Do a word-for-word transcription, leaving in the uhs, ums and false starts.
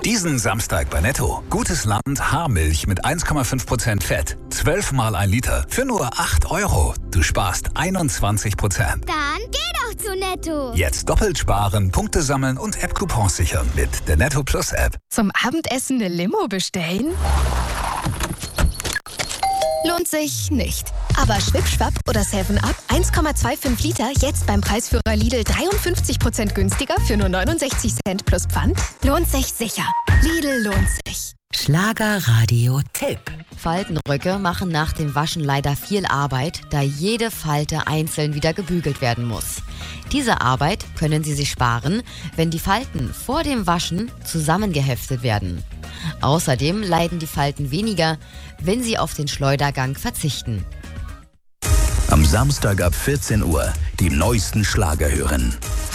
Diesen Samstag bei Netto. Gutes Land Haarmilch mit eins Komma fünf Prozent Fett. zwölf mal ein Liter für nur acht Euro. Du sparst einundzwanzig Prozent. Dann geh doch zu Netto. Jetzt doppelt sparen, Punkte sammeln und App-Coupons sichern mit der Netto Plus App. Zum Abendessen eine Limo bestellen? Lohnt sich nicht. Aber Schwipschwapp oder seven up eins Komma fünfundzwanzig Liter jetzt beim Preisführer Lidl dreiundfünfzig Prozent günstiger für nur neunundsechzig Cent plus Pfand? Lohnt sich sicher. Lidl lohnt sich. Schlagerradio-Tipp. Faltenröcke machen nach dem Waschen leider viel Arbeit, da jede Falte einzeln wieder gebügelt werden muss. Diese Arbeit können Sie sich sparen, wenn die Falten vor dem Waschen zusammengeheftet werden. Außerdem leiden die Falten weniger, wenn Sie auf den Schleudergang verzichten. Am Samstag ab vierzehn Uhr die neuesten Schlager hören.